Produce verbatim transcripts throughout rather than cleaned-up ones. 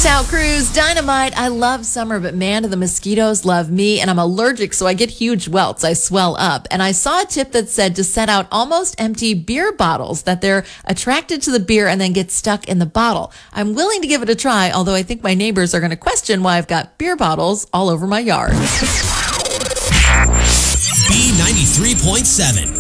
Sal Cruz, Dynamite. I love summer, but man, do the mosquitoes love me, and I'm allergic, so I get huge welts. I swell up. And I saw a tip that said to set out almost empty beer bottles, that they're attracted to the beer and then get stuck in the bottle. I'm willing to give it a try, although I think my neighbors are going to question why I've got beer bottles all over my yard. B ninety-three point seven.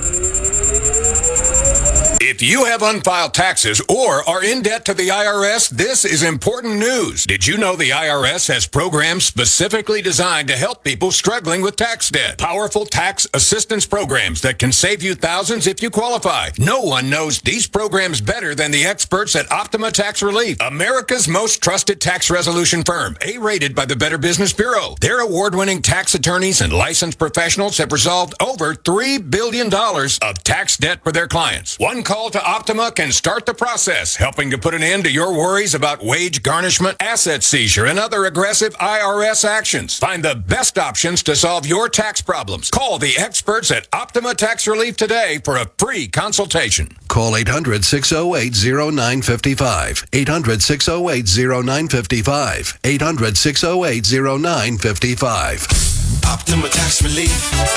If you have unfiled taxes or are in debt to the I R S, this is important news. Did you know the I R S has programs specifically designed to help people struggling with tax debt? Powerful tax assistance programs that can save you thousands if you qualify. No one knows these programs better than the experts at Optima Tax Relief, America's most trusted tax resolution firm, A-rated by the Better Business Bureau. Their award-winning tax attorneys and licensed professionals have resolved over three billion dollars of tax debt for their clients. One call to Optima can start the process, helping to put an end to your worries about wage garnishment, asset seizure, and other aggressive I R S actions. Find the best options to solve your tax problems. Call the experts at Optima Tax Relief today for a free consultation. Call eight hundred, six oh eight, oh nine five five. eight hundred, six oh eight, oh nine five five. eight hundred, six oh eight, oh nine five five. Optima Tax Relief.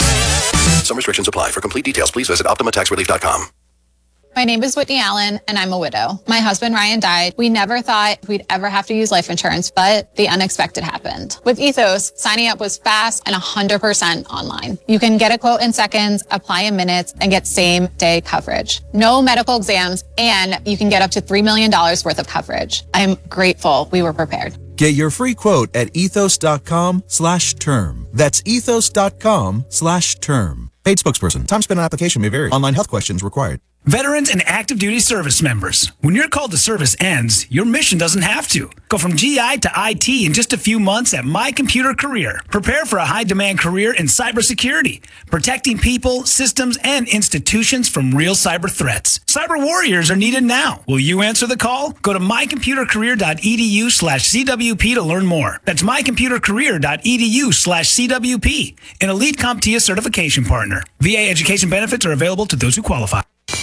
Some restrictions apply. For complete details, please visit optima tax relief dot com. My name is Whitney Allen, and I'm a widow. My husband, Ryan, died. We never thought we'd ever have to use life insurance, but the unexpected happened. With Ethos, signing up was fast and one hundred percent online. You can get a quote in seconds, apply in minutes, and get same-day coverage. No medical exams, and you can get up to three million dollars worth of coverage. I'm grateful we were prepared. Get your free quote at ethos.com slash term. That's ethos.com slash term. Paid spokesperson. Time spent on application may vary. Online health questions required. Veterans and active duty service members, when your call to service ends, your mission doesn't have to. Go from G I to I T in just a few months at My Computer Career. Prepare for a high-demand career in cybersecurity, protecting people, systems, and institutions from real cyber threats. Cyber warriors are needed now. Will you answer the call? Go to mycomputercareer.edu slash CWP to learn more. That's mycomputercareer.edu slash CWP, an elite CompTIA certification partner. V A education benefits are available to those who qualify.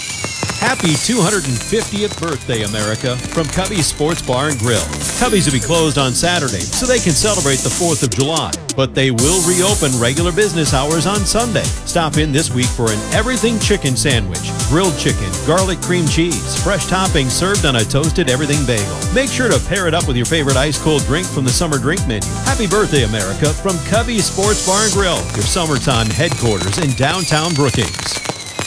Happy two hundred fiftieth birthday, America, from Cubby's Sports Bar and Grill. Cubby's will be closed on Saturday, so they can celebrate the fourth of July. But they will reopen regular business hours on Sunday. Stop in this week for an everything chicken sandwich, grilled chicken, garlic cream cheese, fresh toppings served on a toasted everything bagel. Make sure to pair it up with your favorite ice-cold drink from the summer drink menu. Happy birthday, America, from Cubby's Sports Bar and Grill, your summertime headquarters in downtown Brookings.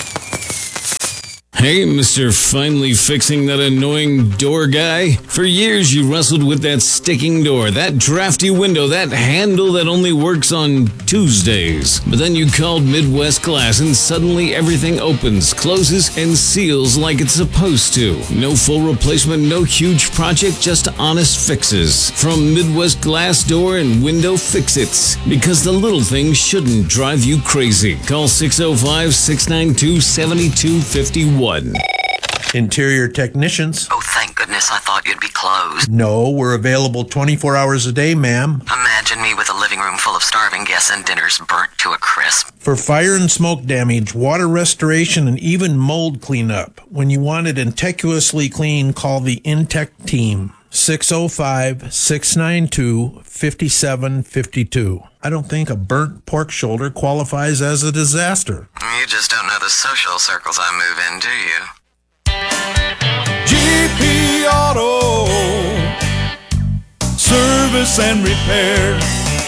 Hey, Mister Finally Fixing That Annoying Door Guy. For years you wrestled with that sticking door, that drafty window, that handle that only works on Tuesdays. But then you called Midwest Glass and suddenly everything opens, closes, and seals like it's supposed to. No full replacement, no huge project, just honest fixes. From Midwest Glass Door and Window Fix-Its. Because the little things shouldn't drive you crazy. Call six oh five, six nine two, seven two five one. Interior technicians. Oh, thank goodness, I thought you'd be closed. No, we're available twenty-four hours a day, ma'am. Imagine me with a living room full of starving guests and dinners burnt to a crisp. For fire and smoke damage, water restoration, and even mold cleanup. When you want it intectuously clean, call the Intech team. six oh five, six nine two, five seven five two. I don't think a burnt pork shoulder qualifies as a disaster. You just don't know the social circles I move in, do you? G P Auto Service and Repair.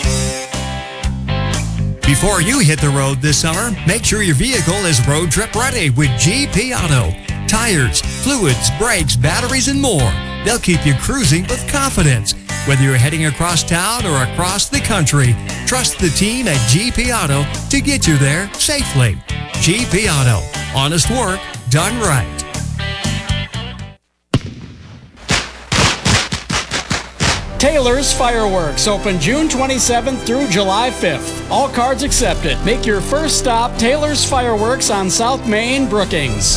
Before you hit the road this summer, make sure your vehicle is road trip ready with G P Auto. Tires, fluids, brakes, batteries, and more. They'll keep you cruising with confidence. Whether you're heading across town or across the country, trust the team at G P Auto to get you there safely. G P Auto. Honest work done right. Taylor's Fireworks, open June twenty-seventh through July fifth. All cards accepted. Make your first stop Taylor's Fireworks on South Main, Brookings.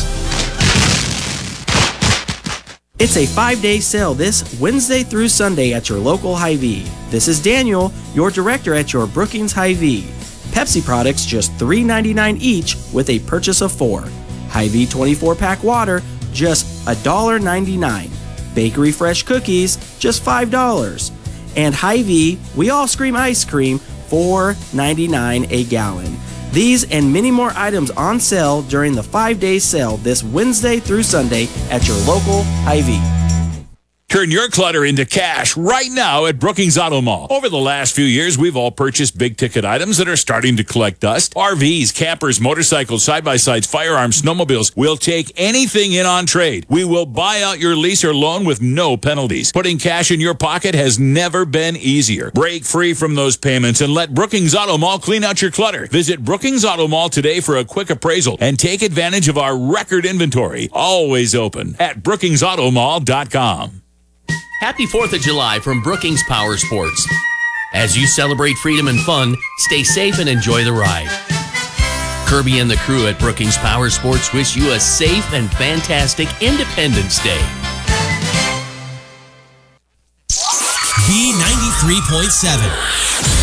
It's a five-day sale this Wednesday through Sunday at your local Hy-Vee. This is Daniel, your director at your Brookings Hy-Vee. Pepsi products just three ninety-nine each with a purchase of four. Hy-Vee twenty-four pack water just one dollar ninety-nine. Bakery Fresh cookies, just five dollars. And Hy-Vee, We All Scream ice cream, four ninety-nine a gallon. These and many more items on sale during the five-day sale this Wednesday through Sunday at your local Hy-Vee. Turn your clutter into cash right now at Brookings Auto Mall. Over the last few years, we've all purchased big-ticket items that are starting to collect dust. R Vs, campers, motorcycles, side-by-sides, firearms, snowmobiles. We'll take anything in on trade. We will buy out your lease or loan with no penalties. Putting cash in your pocket has never been easier. Break free from those payments and let Brookings Auto Mall clean out your clutter. Visit Brookings Auto Mall today for a quick appraisal and take advantage of our record inventory. Always open at brookings auto mall dot com. Happy fourth of July from Brookings Power Sports. As you celebrate freedom and fun, stay safe and enjoy the ride. Kirby and the crew at Brookings Power Sports wish you a safe and fantastic Independence Day. B ninety-three point seven.